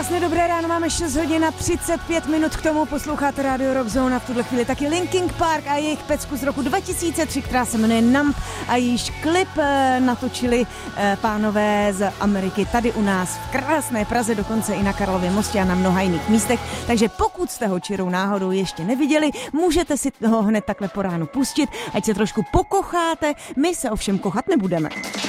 Krásné dobré ráno, máme 6 hodin a 35 minut, k tomu posloucháte Radio Rock Zone a v tuhle chvíli taky Linkin Park a jejich pecku z roku 2003, která se jmenuje Numb a jejíž klip natočili pánové z Ameriky tady u nás v krásné Praze, dokonce i na Karlově mostě a na mnoha jiných místech, takže pokud jste ho čirou náhodou ještě neviděli, můžete si ho hned takhle po ránu pustit, ať se trošku pokocháte, my se ovšem kochat nebudeme.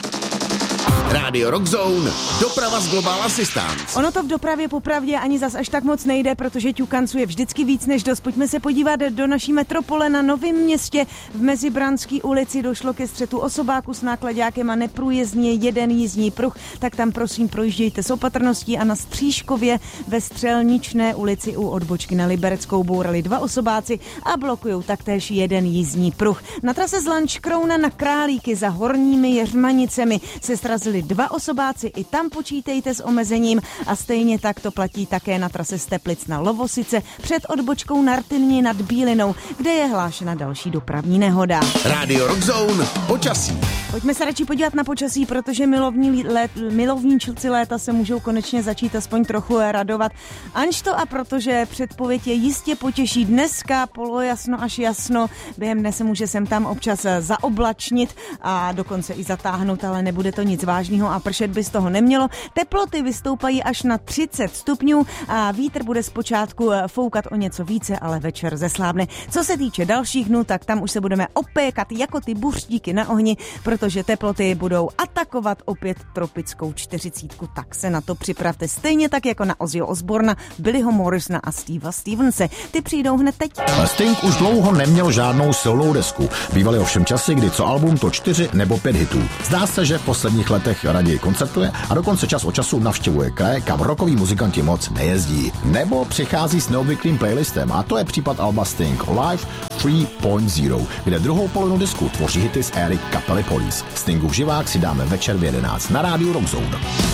Radio Rock Zone, doprava z Global Assistance. Ono to v dopravě popravdě ani zas až tak moc nejde, protože ťukanců je vždycky víc než dost. Pojďme se podívat do naší metropole na Novém Městě. V Mezibranské ulici došlo ke střetu osobáku s náklaďákem a neprůjezdný jeden jízdní pruh, tak tam prosím projíždějte s opatrností. A na Stříškově ve Střelničné ulici u odbočky na Libereckou bourali 2 osobáci a blokujou taktéž jeden jízdní pruh. Na trase z Lanškrouna na Králíky za Horními Jeřmanicemi se srazili 2 osobáci, i tam počítejte s omezením a stejně tak to platí také na trase z Teplic na Lovosice před odbočkou Nartyně nad Bílinou, kde je hlášena další dopravní nehoda. Radio Rock Zone, počasí. Pojďme se radši podívat na počasí, protože milovníčci léta se můžou konečně začít aspoň trochu radovat. Anžto a protože předpověď je jistě potěší dneska, polojasno až jasno, během dne se může sem tam občas zaoblačnit a dokonce i zatáhnout, ale nebude to nic vážného a pršet by z toho nemělo. Teploty vystoupají až na 30 stupňů a vítr bude zpočátku foukat o něco více, ale večer zeslábne. Co se týče dalších dnů, tak tam už se budeme opékat jako ty buřtíky na ohni, protože teploty budou atakovat opět tropickou 40. Tak se na to připravte stejně tak jako na Ozzyho Osborna, Billyho Morrisona a Stevea Stevense. Ty přijdou hned teď. Sting už dlouho neměl žádnou solovou desku. Bývaly ovšem časy, kdy co album, to 4 nebo 5 hitů. Zdá se, že v posledních letech raději koncertuje a dokonce čas od času navštěvuje kraje, kam rockoví muzikanti moc nejezdí. Nebo přichází s neobvyklým playlistem a to je případ alba Sting Live 3.0, kde druhou polovinu disku tvoří hity z éry kapely Police. Stingův živák si dáme večer v 11 na rádiu Rock Zone.